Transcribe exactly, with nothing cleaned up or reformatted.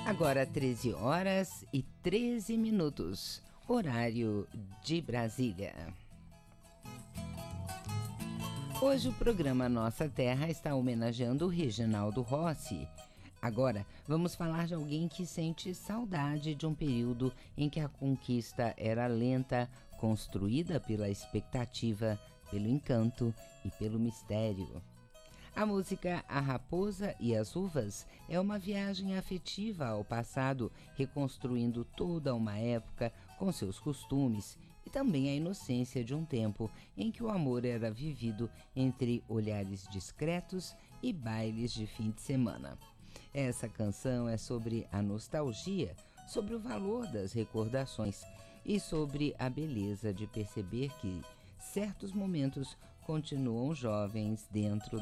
Agora treze horas e treze minutos, horário de Brasília. Hoje o programa Nossa Terra está homenageando o Reginaldo Rossi. Agora vamos falar de alguém que sente saudade de um período em que a conquista era lenta, construída pela expectativa, pelo encanto e pelo mistério. A música A Raposa e as Uvas é uma viagem afetiva ao passado, reconstruindo toda uma época com seus costumes e também a inocência de um tempo em que o amor era vivido entre olhares discretos e bailes de fim de semana. Essa canção é sobre a nostalgia, sobre o valor das recordações e sobre a beleza de perceber que certos momentos continuam jovens dentro